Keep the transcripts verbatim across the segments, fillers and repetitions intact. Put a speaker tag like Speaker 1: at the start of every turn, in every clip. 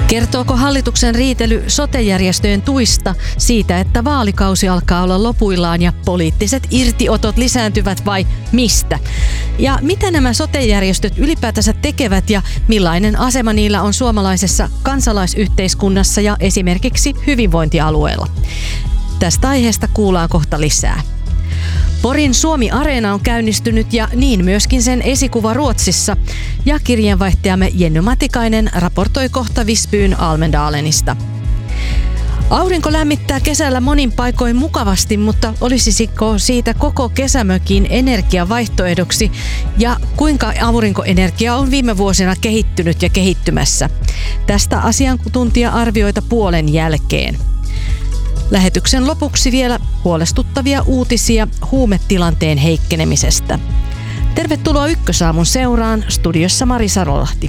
Speaker 1: Kertooko hallituksen riitely sote-järjestöjen tuista siitä, että vaalikausi alkaa olla lopuillaan ja poliittiset irtiotot lisääntyvät vai mistä? Ja mitä nämä sote-järjestöt ylipäätänsä tekevät ja millainen asema niillä on suomalaisessa kansalaisyhteiskunnassa ja esimerkiksi hyvinvointialueella? Tästä aiheesta kuullaan kohta lisää. Porin Suomi-areena on käynnistynyt ja niin myöskin sen esikuva Ruotsissa. Ja kirjeenvaihtajamme Jenny Matikainen raportoi kohta Visbyyn Almendalenista. Aurinko lämmittää kesällä monin paikoin mukavasti, mutta olisiko siitä koko kesämökin energiavaihtoehdoksi? Ja kuinka aurinkoenergia on viime vuosina kehittynyt ja kehittymässä? Tästä asiantuntija-arvioita puolen jälkeen. Lähetyksen lopuksi vielä huolestuttavia uutisia huumetilanteen heikkenemisestä. Tervetuloa Ykkösaamun seuraan, studiossa Mari Sarolahti.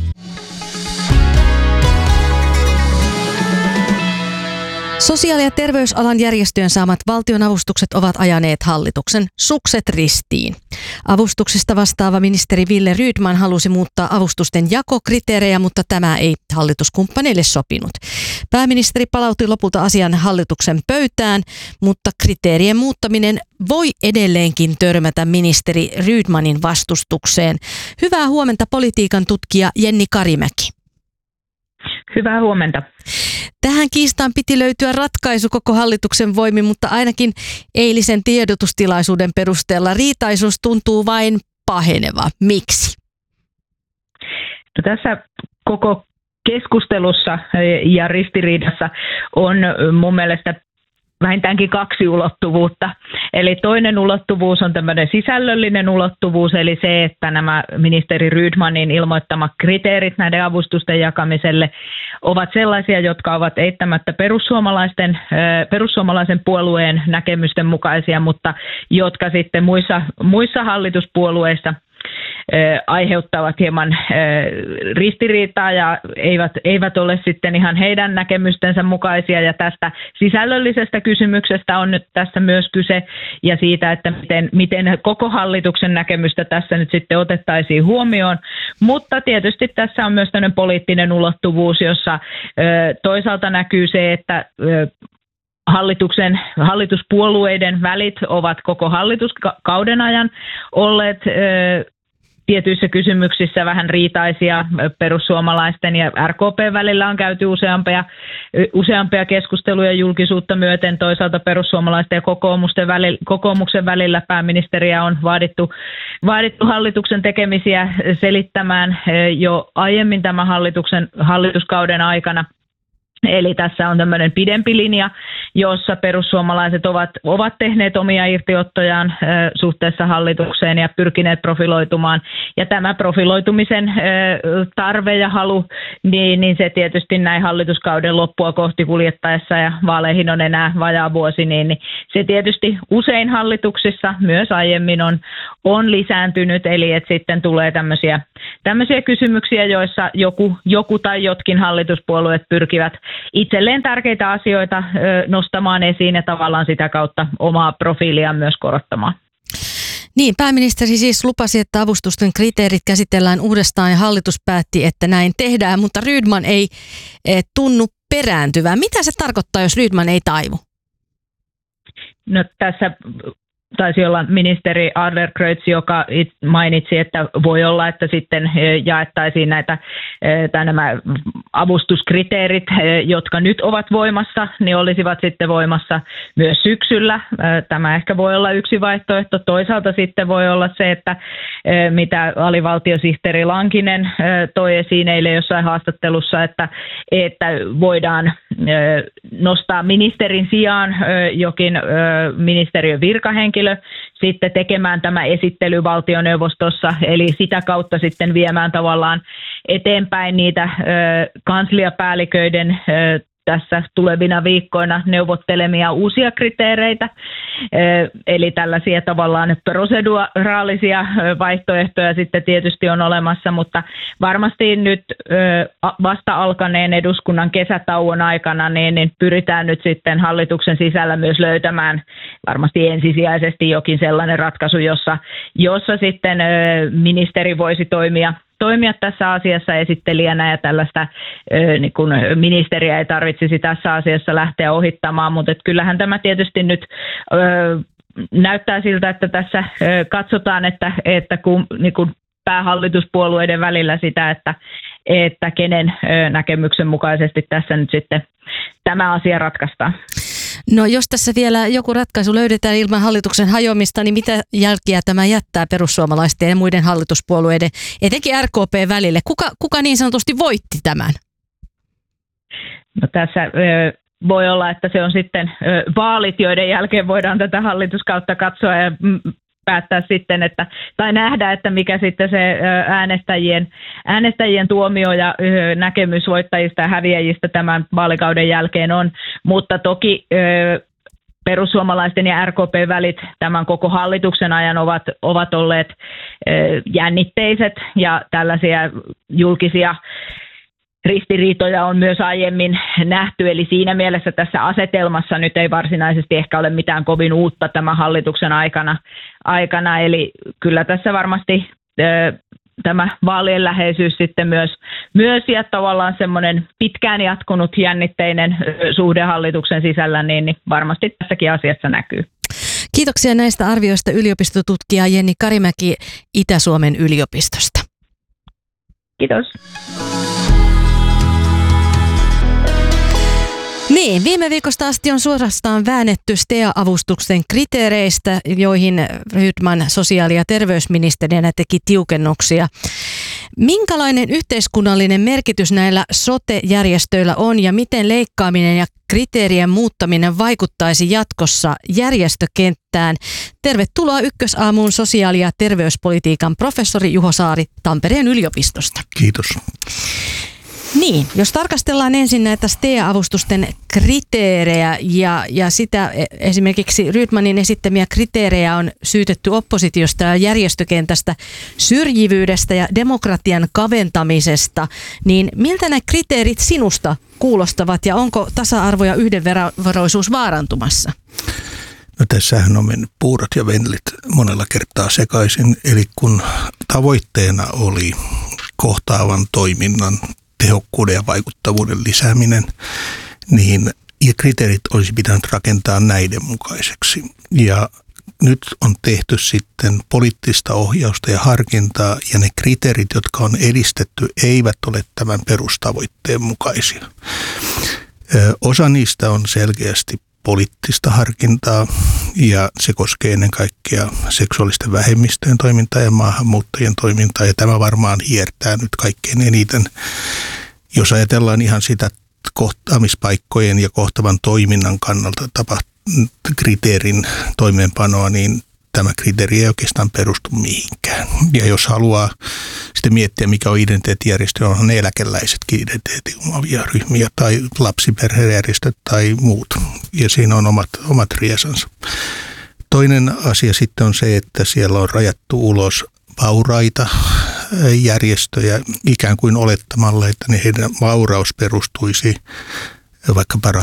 Speaker 1: Sosiaali- ja terveysalan järjestöjen saamat valtionavustukset ovat ajaneet hallituksen sukset ristiin. Avustuksista vastaava ministeri Wille Rydman halusi muuttaa avustusten jakokriteerejä, mutta tämä ei hallituskumppaneille sopinut. Pääministeri palautti lopulta asian hallituksen pöytään, mutta kriteerien muuttaminen voi edelleenkin törmätä ministeri Rydmanin vastustukseen. Hyvää huomenta politiikan tutkija Jenni Karimäki.
Speaker 2: Hyvää huomenta.
Speaker 1: Tähän kiistaan piti löytyä ratkaisu koko hallituksen voimin, mutta ainakin eilisen tiedotustilaisuuden perusteella riitaisuus tuntuu vain paheneva. Miksi?
Speaker 2: No, tässä koko keskustelussa ja ristiriidassa on mun mielestä vähintäänkin kaksi ulottuvuutta. Eli toinen ulottuvuus on tämmöinen sisällöllinen ulottuvuus, eli se, että nämä ministeri Rydmanin ilmoittamat kriteerit näiden avustusten jakamiselle ovat sellaisia, jotka ovat eittämättä perussuomalaisten, perussuomalaisen puolueen näkemysten mukaisia, mutta jotka sitten muissa, muissa hallituspuolueissa aiheuttavat hieman ristiriitaa ja eivät, eivät ole sitten ihan heidän näkemystensä mukaisia. Ja tästä sisällöllisestä kysymyksestä on nyt tässä myös kyse ja siitä, että miten, miten koko hallituksen näkemystä tässä nyt sitten otettaisiin huomioon. Mutta tietysti tässä on myös tämmöinen poliittinen ulottuvuus, jossa toisaalta näkyy se, että Hallituksen, hallituspuolueiden välit ovat koko hallituskauden ajan olleet ö, tietyissä kysymyksissä vähän riitaisia. Perussuomalaisten ja R K P välillä on käyty useampia, useampia keskusteluja julkisuutta myöten. Toisaalta perussuomalaisten ja kokoomusten välillä, kokoomuksen välillä pääministeriä on vaadittu, vaadittu hallituksen tekemisiä selittämään jo aiemmin tämän hallituksen, hallituskauden aikana. Eli tässä on tämmöinen pidempi linja, jossa perussuomalaiset ovat, ovat tehneet omia irtiottojaan ö, suhteessa hallitukseen ja pyrkineet profiloitumaan. Ja tämä profiloitumisen ö, tarve ja halu, niin, niin se tietysti näin hallituskauden loppua kohti kuljettaessa ja vaaleihin on enää vajaa vuosi, niin, niin se tietysti usein hallituksissa myös aiemmin on, on lisääntynyt. Eli että sitten tulee tämmöisiä, tämmöisiä kysymyksiä, joissa joku, joku tai jotkin hallituspuolueet pyrkivät itselleen tärkeitä asioita nostamaan esiin ja tavallaan sitä kautta omaa profiiliaan myös korottamaan.
Speaker 1: Niin, pääministeri siis lupasi, että avustusten kriteerit käsitellään uudestaan ja hallitus päätti, että näin tehdään, mutta Rydman ei tunnu perääntyvää. Mitä se tarkoittaa, jos Rydman ei taivu?
Speaker 2: No tässä taisi olla ministeri Adlercreutz, joka mainitsi, että voi olla, että sitten jaettaisiin näitä, tai nämä avustuskriteerit, jotka nyt ovat voimassa, niin olisivat sitten voimassa myös syksyllä. Tämä ehkä voi olla yksi vaihtoehto. Toisaalta sitten voi olla se, että mitä alivaltiosihteeri Lankinen toi esiin eilen jossain haastattelussa, että, että voidaan nostaa ministerin sijaan jokin ministeriön virkahenkilö sitten tekemään tämä esittely valtioneuvostossa, eli sitä kautta sitten viemään tavallaan eteenpäin niitä ö, kansliapäälliköiden ö, tässä tulevina viikkoina neuvottelemia uusia kriteereitä, eli tällaisia tavallaan proseduraalisia vaihtoehtoja sitten tietysti on olemassa, mutta varmasti nyt vasta alkaneen eduskunnan kesätauon aikana niin pyritään nyt sitten hallituksen sisällä myös löytämään varmasti ensisijaisesti jokin sellainen ratkaisu, jossa, jossa sitten ministeri voisi toimia toimia tässä asiassa esittelijänä ja tällaista niin kuin ministeriä ei tarvitsisi tässä asiassa lähteä ohittamaan, mutta et kyllähän tämä tietysti nyt näyttää siltä, että tässä katsotaan, että, että kun, niin kuin päähallituspuolueiden välillä sitä, että, että kenen näkemyksen mukaisesti tässä nyt sitten tämä asia ratkaistaan.
Speaker 1: No jos tässä vielä joku ratkaisu löydetään ilman hallituksen hajoamista, niin mitä jälkiä tämä jättää perussuomalaisten ja muiden hallituspuolueiden, etenkin R K P välille? Kuka, kuka niin sanotusti voitti tämän?
Speaker 2: No tässä ö, voi olla, että se on sitten ö, vaalit, joiden jälkeen voidaan tätä hallituskautta katsoa ja mm, päättää sitten, että, tai nähdä, että mikä sitten se äänestäjien, äänestäjien tuomio ja näkemys voittajista ja häviäjistä tämän vaalikauden jälkeen on. Mutta toki perussuomalaisten ja R K P välit tämän koko hallituksen ajan ovat, ovat olleet jännitteiset ja tällaisia julkisia ristiriitoja on myös aiemmin nähty, eli siinä mielessä tässä asetelmassa nyt ei varsinaisesti ehkä ole mitään kovin uutta tämän hallituksen aikana, aikana eli kyllä tässä varmasti ö, tämä vaalien läheisyys sitten myös, myös ja tavallaan semmoinen pitkään jatkunut jännitteinen ö, suhde hallituksen sisällä, niin, niin varmasti tässäkin asiassa näkyy.
Speaker 1: Kiitoksia näistä arvioista yliopistotutkija Jenni Karimäki Itä-Suomen yliopistosta.
Speaker 2: Kiitos.
Speaker 1: Niin, viime viikosta asti on suorastaan väännetty S T E A-avustusten kriteereistä, joihin Rydman sosiaali- ja terveysministerinä teki tiukennuksia. Minkälainen yhteiskunnallinen merkitys näillä sote-järjestöillä on ja miten leikkaaminen ja kriteerien muuttaminen vaikuttaisi jatkossa järjestökenttään? Tervetuloa Ykkösaamuun sosiaali- ja terveyspolitiikan professori Juho Saari Tampereen yliopistosta.
Speaker 3: Kiitos.
Speaker 1: Niin, jos tarkastellaan ensin näitä S T E A-avustusten kriteerejä ja, ja sitä esimerkiksi Rydmanin esittämiä kriteerejä on syytetty oppositiosta ja järjestökentästä syrjivyydestä ja demokratian kaventamisesta, niin miltä nämä kriteerit sinusta kuulostavat ja onko tasa-arvo ja yhdenveroisuus vaarantumassa?
Speaker 3: No tässähän on mennyt puurot ja vellit monella kertaa sekaisin, eli kun tavoitteena oli kohtaavan toiminnan tehokkuuden ja vaikuttavuuden lisääminen, niin ja kriteerit olisi pitänyt rakentaa näiden mukaiseksi. Ja nyt on tehty sitten poliittista ohjausta ja harkintaa, ja ne kriteerit, jotka on edistetty, eivät ole tämän perustavoitteen mukaisia. Osa niistä on selkeästi poliittista harkintaa, ja se koskee ennen kaikkea seksuaalisten vähemmistöjen toimintaa ja maahanmuuttajien toimintaa, ja tämä varmaan hiertää nyt kaikkein eniten. Jos ajatellaan ihan sitä kohtaamispaikkojen ja kohtavan toiminnan kannalta tapaht- kriteerin toimeenpanoa, niin tämä kriteeri ei oikeastaan perustu mihinkään. Ja jos haluaa sitten miettiä, mikä on identiteettijärjestö, onhan ne eläkeläisetkin identiteetin omavia ryhmiä tai lapsiperhejärjestöt tai muut. Ja siinä on omat, omat riesansa. Toinen asia sitten on se, että siellä on rajattu ulos vauraita järjestöjä ikään kuin olettamalla, että ne heidän vauraus perustuisi vaikkapa